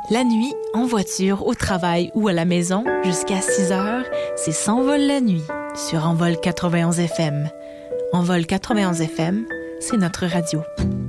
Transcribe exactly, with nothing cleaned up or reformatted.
La nuit, en voiture, au travail ou à la maison, jusqu'à six heures, c'est S'envole la nuit sur Envol quatre-vingt-onze F M. Envol quatre-vingt-onze F M, c'est notre radio.